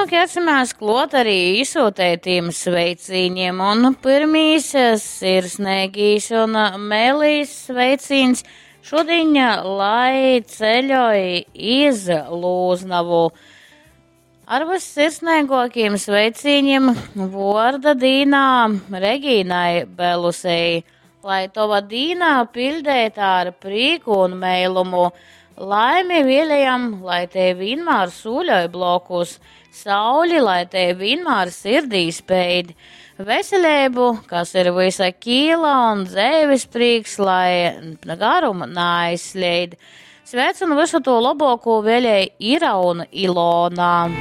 ķersimies klot arī izsūtētiem sveicīņiem, un pirmīs sirsnīgīs un mēlīs sveicīns šodien, lai ceļoja iz Lūznavu. Ar vissirsnīgākiem sveicīņiem vārda dīnā Regīnai Belusei, lai tova dīnā pildētā ar prīku un mēlumu. Laimi vēlējam, lai te vienmēr sūļoja blokus, sauli, lai te vienmēr sirdī spēj, veselību, kas ir visa kīla un dzēvis prīks, lai garuma neaizslēd. Sveicinu visu to labāko vēlēju Ira un Ilona.